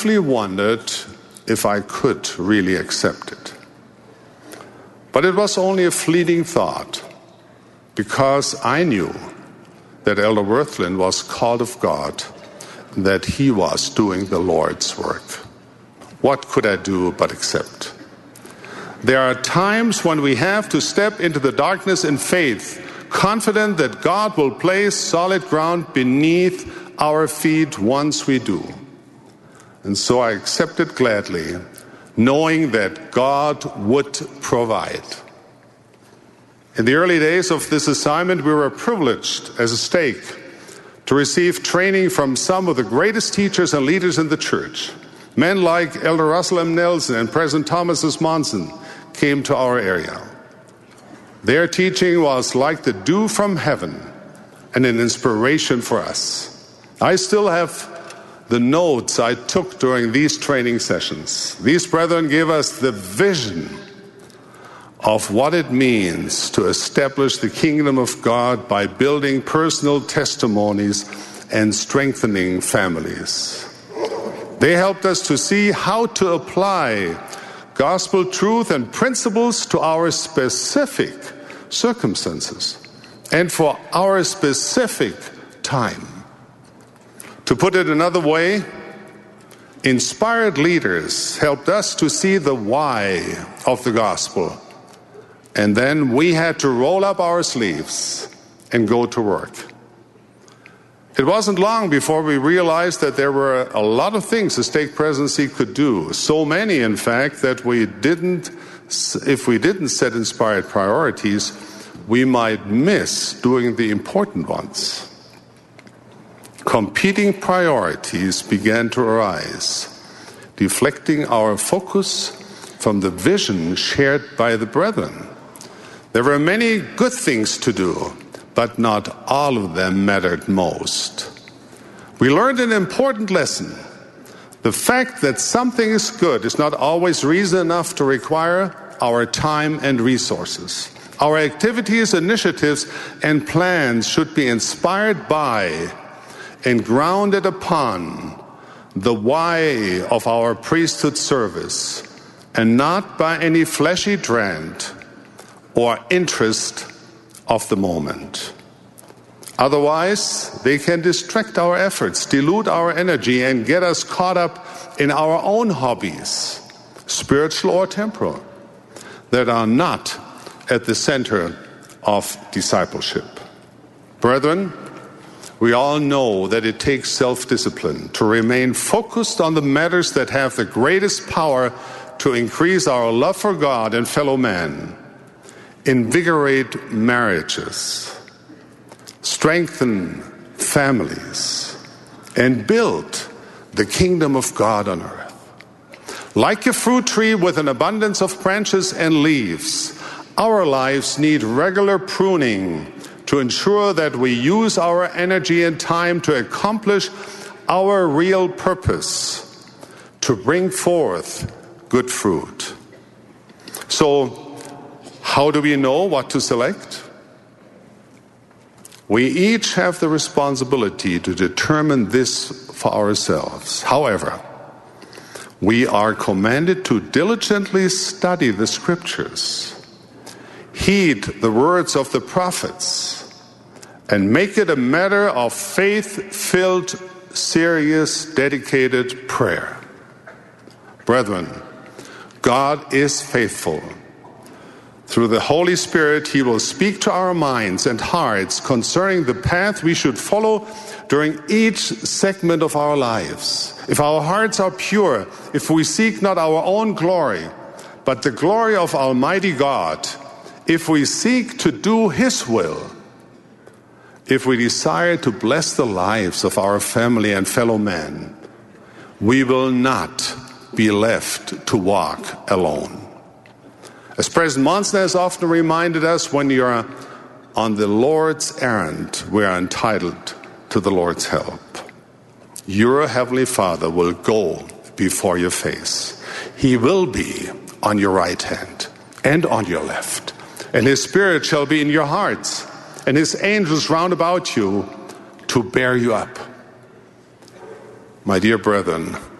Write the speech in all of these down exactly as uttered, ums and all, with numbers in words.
briefly wondered if I could really accept it. But it was only a fleeting thought, because I knew that Elder Worthland was called of God, that he was doing the Lord's work. What could I do but accept? There are times when we have to step into the darkness in faith, confident that God will place solid ground beneath our feet once we do. And so I accepted gladly, knowing that God would provide. In the early days of this assignment, we were privileged as a stake to receive training from some of the greatest teachers and leaders in the church. Men like Elder Russell M. Nelson and President Thomas S. Monson came to our area. Their teaching was like the dew from heaven and an inspiration for us. I still have the notes I took during these training sessions. These brethren gave us the vision of what it means to establish the kingdom of God by building personal testimonies and strengthening families. They helped us to see how to apply gospel truth and principles to our specific circumstances and for our specific time. To put it another way, inspired leaders helped us to see the why of the gospel, and then we had to roll up our sleeves and go to work. It wasn't long before we realized that there were a lot of things the stake presidency could do. So many, in fact, that we didn't, if we didn't set inspired priorities, we might miss doing the important ones. Competing priorities began to arise, deflecting our focus from the vision shared by the brethren. There were many good things to do, but not all of them mattered most. We learned an important lesson. The fact that something is good is not always reason enough to require our time and resources. Our activities, initiatives, and plans should be inspired by and grounded upon the why of our priesthood service, and not by any fleshy trend or interest of the moment. Otherwise, they can distract our efforts, dilute our energy, and get us caught up in our own hobbies, spiritual or temporal, that are not at the center of discipleship. Brethren, we all know that it takes self-discipline to remain focused on the matters that have the greatest power to increase our love for God and fellow man, invigorate marriages, strengthen families, and build the kingdom of God on earth. Like a fruit tree with an abundance of branches and leaves, our lives need regular pruning to ensure that we use our energy and time to accomplish our real purpose, to bring forth good fruit. So, how do we know what to select? We each have the responsibility to determine this for ourselves. However, we are commanded to diligently study the scriptures, heed the words of the prophets, and make it a matter of faith-filled, serious, dedicated prayer. Brethren, God is faithful. Through the Holy Spirit, He will speak to our minds and hearts concerning the path we should follow during each segment of our lives. If our hearts are pure, if we seek not our own glory, but the glory of Almighty God, if we seek to do His will, if we desire to bless the lives of our family and fellow men, we will not be left to walk alone. As President Monson has often reminded us, when you are on the Lord's errand, we are entitled to the Lord's help. Your Heavenly Father will go before your face. He will be on your right hand and on your left, and His Spirit shall be in your hearts, and His angels round about you to bear you up. My dear brethren,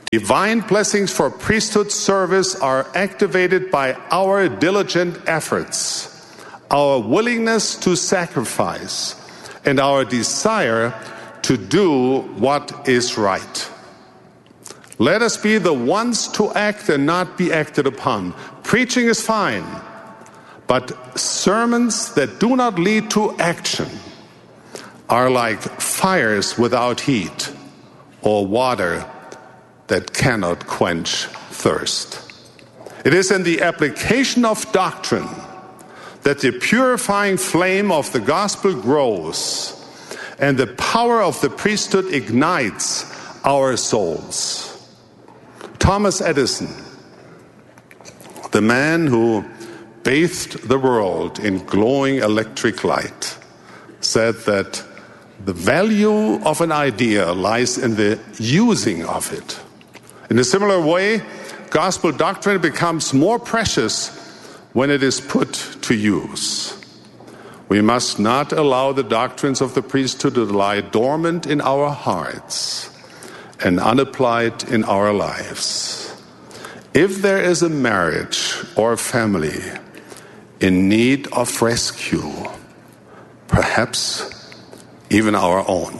Divine blessings for priesthood service are activated by our diligent efforts, our willingness to sacrifice, and our desire to do what is right. Let us be the ones to act and not be acted upon. Preaching is fine, but sermons that do not lead to action are like fires without heat or water that cannot quench thirst. It is in the application of doctrine that the purifying flame of the gospel grows and the power of the priesthood ignites our souls. Thomas Edison, the man who bathed the world in glowing electric light, said that the value of an idea lies in the using of it. In a similar way, gospel doctrine becomes more precious when it is put to use. We must not allow the doctrines of the priesthood to lie dormant in our hearts and unapplied in our lives. If there is a marriage or a family in need of rescue, perhaps even our own,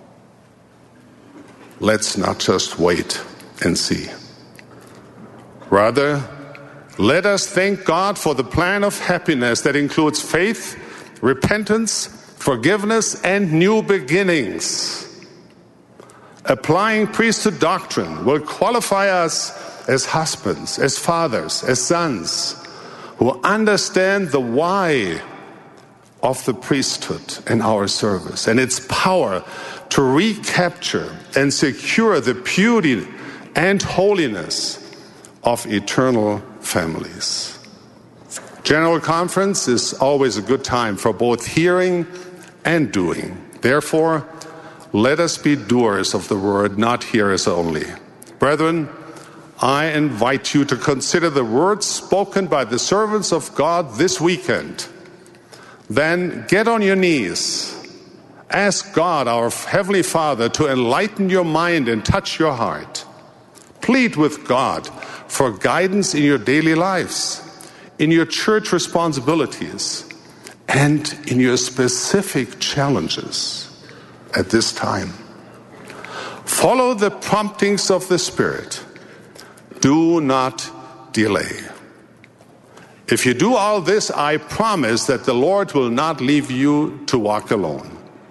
let's not just wait and see. Rather, let us thank God for the plan of happiness that includes faith, repentance, forgiveness, and new beginnings. Applying priesthood doctrine will qualify us as husbands, as fathers, as sons, who understand the why of the priesthood in our service and its power to recapture and secure the purity and holiness of eternal families. General Conference is always a good time for both hearing and doing. Therefore, let us be doers of the word, not hearers only. Brethren, I invite you to consider the words spoken by the servants of God this weekend. Then get on your knees. Ask God, our Heavenly Father, to enlighten your mind and touch your heart. Plead with God for guidance in your daily lives, in your church responsibilities, and in your specific challenges at this time. Follow the promptings of the Spirit. Do not delay. If you do all this, I promise that the Lord will not leave you to walk alone.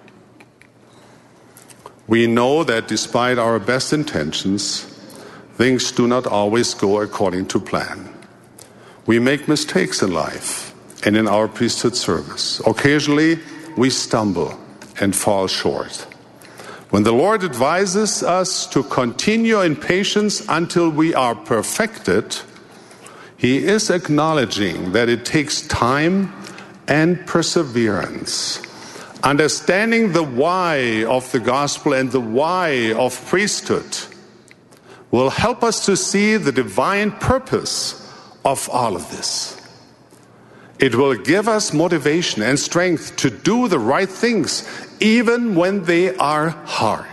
We know that despite our best intentions, things do not always go according to plan. We make mistakes in life and in our priesthood service. Occasionally, we stumble and fall short. When the Lord advises us to continue in patience until we are perfected, He is acknowledging that it takes time and perseverance. Understanding the why of the gospel and the why of priesthood will help us to see the divine purpose of all of this. It will give us motivation and strength to do the right things, even when they are hard.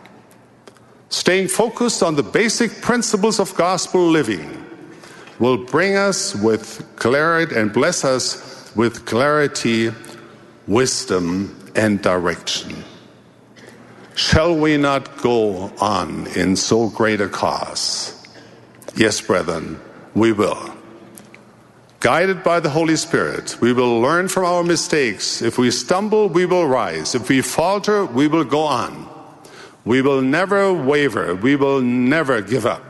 Staying focused on the basic principles of gospel living will bring us with clarity and bless us with clarity, wisdom, and direction. Shall we not go on in so great a cause? Yes, brethren, we will. Guided by the Holy Spirit, we will learn from our mistakes. If we stumble, we will rise. If we falter, we will go on. We will never waver. We will never give up.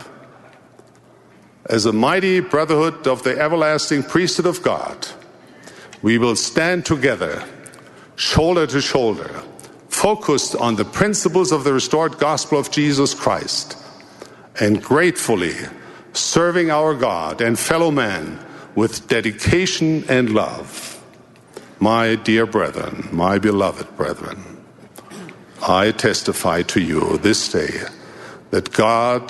As a mighty brotherhood of the everlasting priesthood of God, we will stand together, shoulder to shoulder, focused on the principles of the restored gospel of Jesus Christ, and gratefully serving our God and fellow man with dedication and love. My dear brethren, my beloved brethren, I testify to you this day that God,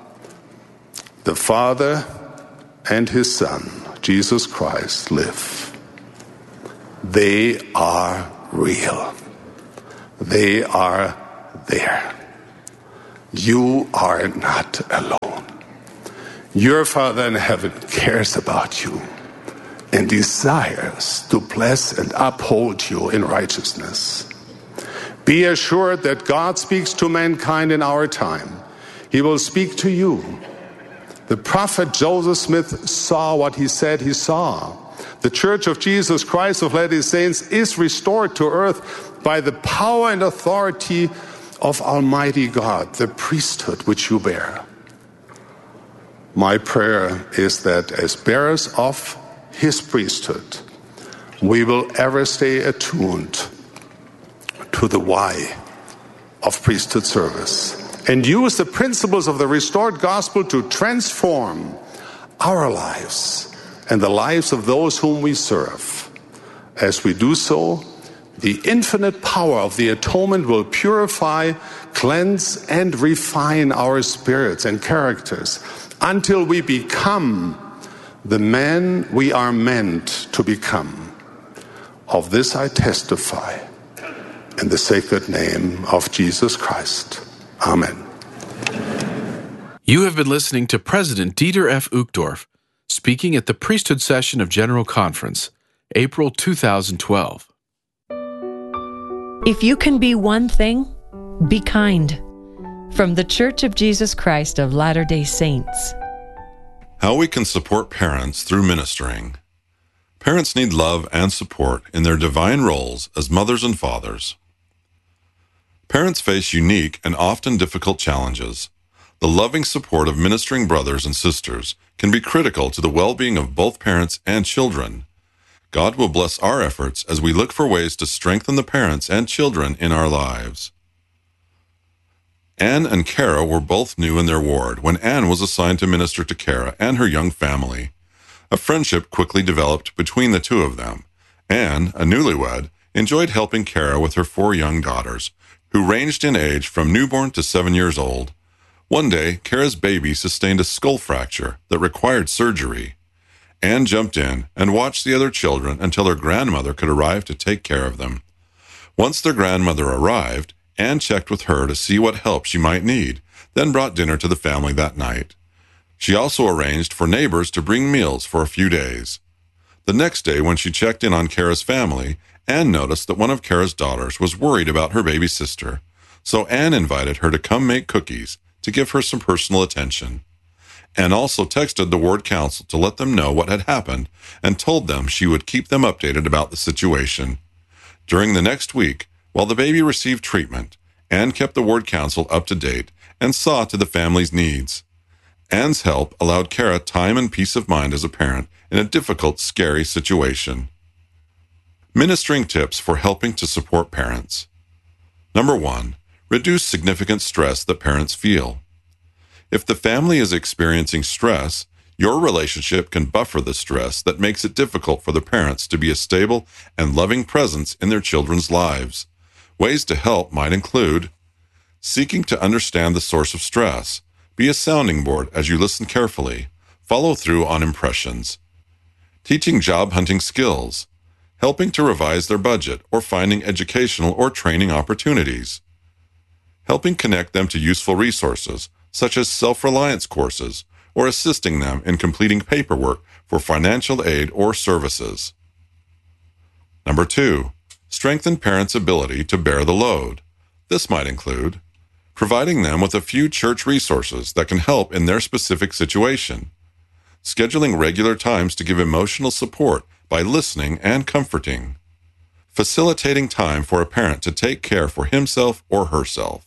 the Father, and His Son, Jesus Christ, live. They are real. They are there. You are not alone. Your Father in heaven cares about you and desires to bless and uphold you in righteousness. Be assured that God speaks to mankind in our time. He will speak to you. The prophet Joseph Smith saw what he said he saw. The Church of Jesus Christ of Latter-day Saints is restored to earth by the power and authority of Almighty God, the priesthood which you bear. My prayer is that as bearers of His priesthood, we will ever stay attuned to the why of priesthood service and use the principles of the restored gospel to transform our lives and the lives of those whom we serve. As we do so, the infinite power of the atonement will purify, cleanse, and refine our spirits and characters until we become the men we are meant to become. Of this I testify in the sacred name of Jesus Christ. Amen. You have been listening to President Dieter F. Uchtdorf speaking at the Priesthood Session of General Conference, April two thousand twelve. If you can be one thing, be kind. From the Church of Jesus Christ of Latter-day Saints. How we can support parents through ministering. Parents need love and support in their divine roles as mothers and fathers. Parents face unique and often difficult challenges. The loving support of ministering brothers and sisters can be critical to the well-being of both parents and children. God will bless our efforts as we look for ways to strengthen the parents and children in our lives. Anne and Kara were both new in their ward when Anne was assigned to minister to Kara and her young family. A friendship quickly developed between the two of them. Anne, a newlywed, enjoyed helping Kara with her four young daughters, who ranged in age from newborn to seven years old. One day, Kara's baby sustained a skull fracture that required surgery. Anne jumped in and watched the other children until her grandmother could arrive to take care of them. Once their grandmother arrived, Anne checked with her to see what help she might need, then brought dinner to the family that night. She also arranged for neighbors to bring meals for a few days. The next day, when she checked in on Kara's family, Anne noticed that one of Kara's daughters was worried about her baby sister. So Anne invited her to come make cookies to give her some personal attention. Anne also texted the ward council to let them know what had happened and told them she would keep them updated about the situation. During the next week, while the baby received treatment, Anne kept the ward council up to date and saw to the family's needs. Anne's help allowed Kara time and peace of mind as a parent in a difficult, scary situation. Ministering tips for helping to support parents. Number one, reduce significant stress that parents feel. If the family is experiencing stress, your relationship can buffer the stress that makes it difficult for the parents to be a stable and loving presence in their children's lives. Ways to help might include seeking to understand the source of stress. Be a sounding board as you listen carefully. Follow through on impressions. Teaching job hunting skills. Helping to revise their budget or finding educational or training opportunities. Helping connect them to useful resources, such as self-reliance courses, or assisting them in completing paperwork for financial aid or services. Number two, strengthen parents' ability to bear the load. This might include providing them with a few church resources that can help in their specific situation, scheduling regular times to give emotional support by listening and comforting, facilitating time for a parent to take care for himself or herself.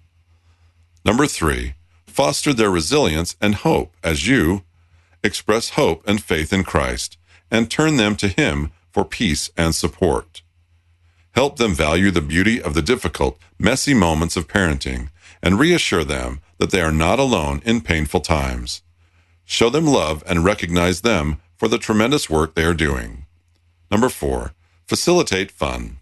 Number three, foster their resilience and hope as you express hope and faith in Christ and turn them to Him for peace and support. Help them value the beauty of the difficult, messy moments of parenting and reassure them that they are not alone in painful times. Show them love and recognize them for the tremendous work they are doing. Number four, facilitate fun.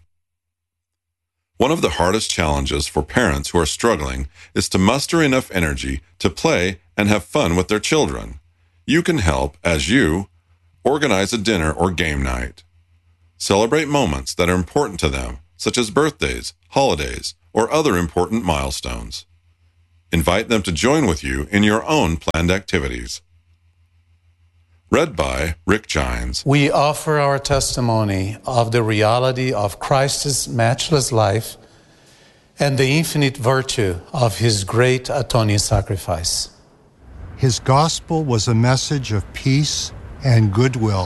One of the hardest challenges for parents who are struggling is to muster enough energy to play and have fun with their children. You can help as you organize a dinner or game night. Celebrate moments that are important to them, such as birthdays, holidays, or other important milestones. Invite them to join with you in your own planned activities. Read by Rick Gines. We offer our testimony of the reality of Christ's matchless life and the infinite virtue of his great atoning sacrifice. His gospel was a message of peace and goodwill.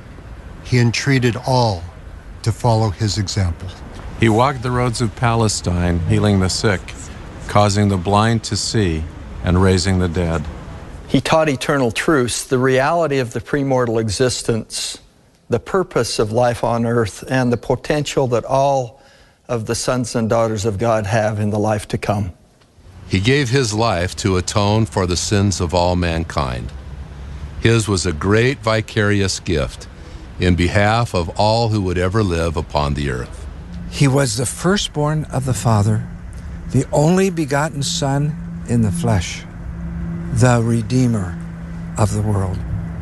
He entreated all to follow his example. He walked the roads of Palestine, healing the sick, causing the blind to see, and raising the dead. He taught eternal truths, the reality of the premortal existence, the purpose of life on earth, and the potential that all of the sons and daughters of God have in the life to come. He gave his life to atone for the sins of all mankind. His was a great vicarious gift in behalf of all who would ever live upon the earth. He was the firstborn of the Father, the only begotten Son in the flesh, the Redeemer of the world.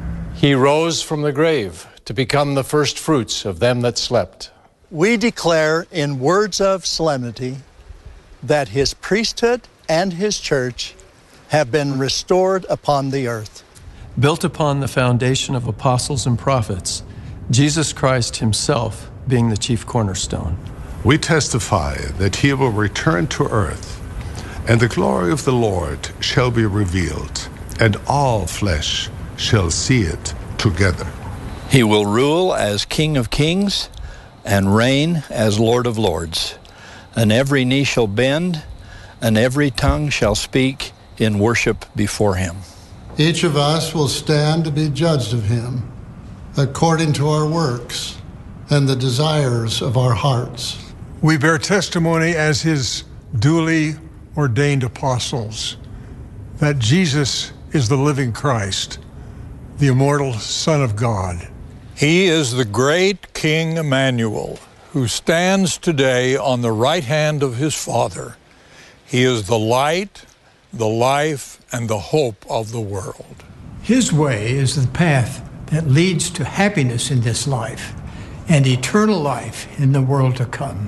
He rose from the grave to become the first fruits of them that slept. We declare in words of solemnity that his priesthood and his church have been restored upon the earth. Built upon the foundation of apostles and prophets, Jesus Christ himself being the chief cornerstone. We testify that he will return to earth, and the glory of the Lord shall be revealed, and all flesh shall see it together. He will rule as King of Kings and reign as Lord of Lords, and every knee shall bend, and every tongue shall speak in worship before him. Each of us will stand to be judged of him according to our works and the desires of our hearts. We bear testimony as his duly ordained apostles that Jesus is the living Christ, the immortal Son of God. He is the great King Emmanuel, who stands today on the right hand of his Father. He is the light, the life, and the hope of the world. His way is the path that leads to happiness in this life and eternal life in the world to come.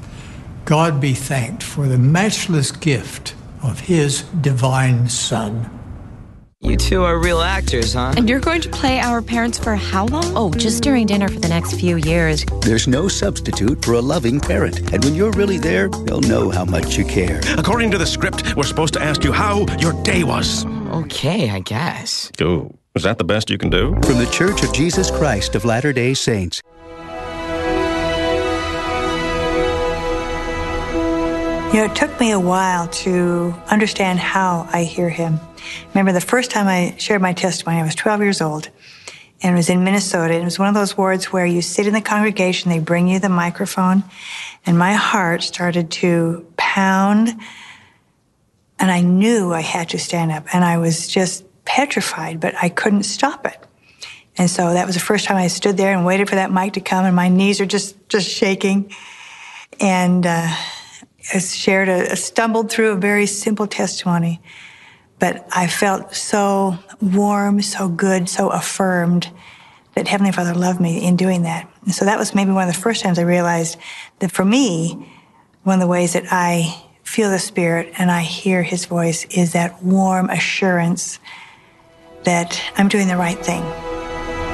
God be thanked for the matchless gift of his divine Son. You two are real actors, huh? And you're going to play our parents for how long? Oh, just during dinner for the next few years. There's no substitute for a loving parent. And when you're really there, they'll know how much you care. According to the script, we're supposed to ask you how your day was. Okay, I guess. Oh, is that the best you can do? From the Church of Jesus Christ of Latter-day Saints. You know, it took me a while to understand how I hear him. Remember the first time I shared my testimony, I was twelve years old, and it was in Minnesota. It was one of those wards where you sit in the congregation, they bring you the microphone, and my heart started to pound, and I knew I had to stand up, and I was just petrified, but I couldn't stop it. And so that was the first time I stood there and waited for that mic to come, and my knees are just, just shaking. And uh, I shared, a, stumbled through a very simple testimony. But I felt so warm, so good, so affirmed that Heavenly Father loved me in doing that. And so that was maybe one of the first times I realized that for me, one of the ways that I feel the Spirit and I hear his voice is that warm assurance that I'm doing the right thing.